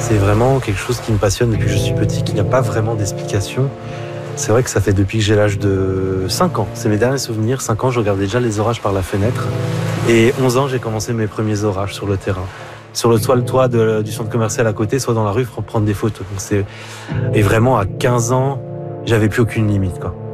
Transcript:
C'est vraiment quelque chose qui me passionne depuis que je suis petit, qu'il n'y a pas vraiment d'explication. C'est vrai que ça fait depuis que j'ai l'âge de 5 ans. C'est mes derniers souvenirs. 5 ans, je regardais déjà les orages par la fenêtre. Et 11 ans, j'ai commencé mes premiers orages sur le terrain. Sur le toit du centre commercial à côté, soit dans la rue, pour prendre des photos. Et vraiment, à 15 ans, j'avais plus aucune limite, quoi.